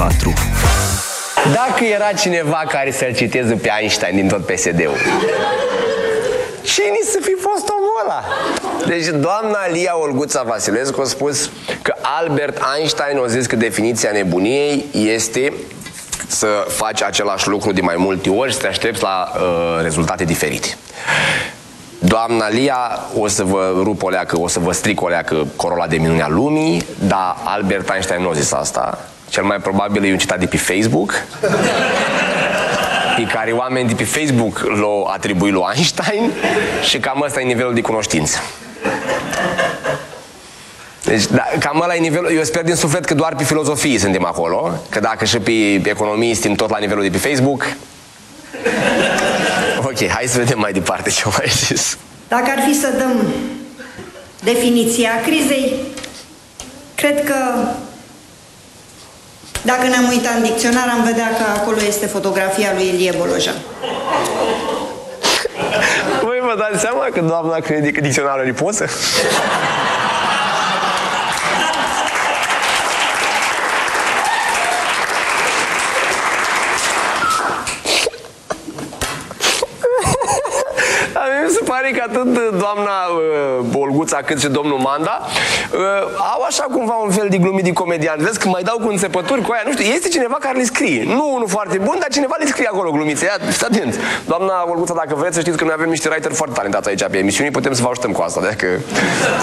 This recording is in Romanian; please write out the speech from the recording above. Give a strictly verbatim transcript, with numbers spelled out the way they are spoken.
patru. Dacă era cineva care să-l citeze pe Einstein din tot P S D-ul, cine să fi fost omul ăla? Deci doamna Lia Olguța Vasilescu a spus că Albert Einstein a zis că definiția nebuniei este să faci același lucru de mai multe ori și să te aștepți la uh, rezultate diferite. Doamna Lia, o să vă rup o leacă, o să vă stric o leacă corola de minune a lumii, dar Albert Einstein nu a zis asta. Cel mai probabil e un citat de pe Facebook, pe care oamenii de pe Facebook l-au atribuit lui Einstein și cam ăsta e nivelul de cunoștință. Deci, da, cam ăla e nivelul. Eu sper din suflet că doar pe filozofie suntem acolo, că dacă și pe economii suntem tot la nivelul de pe Facebook. Ok, hai să vedem mai departe ce mai zis. Dacă ar fi să dăm definiția crizei, cred că dacă ne-am uitat în dicționar, am vedea că acolo este fotografia lui Ilie Bolojan. Voi vă dați seama că doamna crede că dicționarul e poză? Mi se pare că atât doamna uh, Olguța cât și domnul Manda uh, au așa cumva un fel de glumit de comedian. Vezi că mai dau cu înțepături cu aia, nu știu, este cineva care le scrie. Nu unul foarte bun, dar cineva le scrie acolo glumițe. Ia, fiți atent. Doamna Olguța, dacă vreți să știți că noi avem niște writer foarte talentați aici pe emisiuni, putem să vă ajutăm cu asta. Dacă